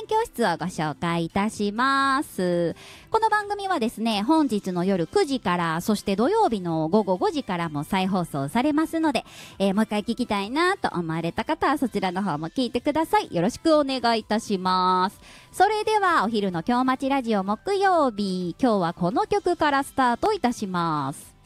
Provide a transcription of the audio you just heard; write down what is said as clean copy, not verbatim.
教室をご紹介いたします。この番組はですね、本日の夜9時から、そして土曜日の午後5時からも再放送されますので、もう一回聞きたいなと思われた方はそちらの方も聞いてください。よろしくお願いいたします。それではお昼の今日町ラジオ木曜日、今日はこの曲からスタートいたします。